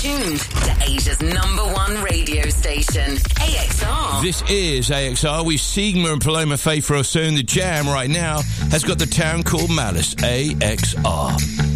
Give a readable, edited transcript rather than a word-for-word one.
tuned to Asia's #1 radio station, AXR. This is AXR with Sigma and Paloma Faith Rosso, and the jam right now has got the town called Malice, AXR.